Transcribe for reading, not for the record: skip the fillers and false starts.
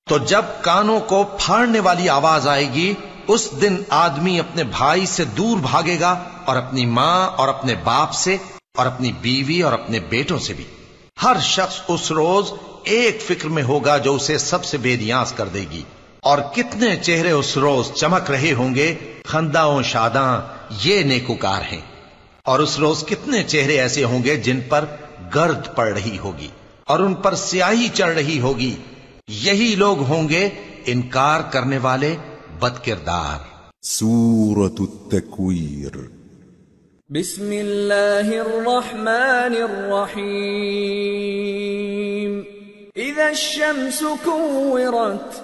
तो जब कानों को फाड़ने वाली आवाज आएगी, उस दिन आदमी अपने भाई से दूर भागेगा और अपनी मां और अपने बाप से और अपनी बीवी और अपने बेटों से भी। हर शख्स उस रोज एक फिक्र में होगा जो उसे सबसे बेनियाज कर देगी। और कितने चेहरे उस रोज चमक रहे होंगे, खंदाओं शादा ये नेकुकार हैं। और उस रोज कितने चेहरे ऐसे होंगे जिन पर गर्द पड़ रही होगी और उन पर स्याही चढ़ रही होगी। यही लोग होंगे इनकार करने वाले बदकिरदार। सूरतुत तक्वीर। बिस्मिल्लाहिर रहमानिर रहीम। इज़ा अश-शम्सु कुव्विरत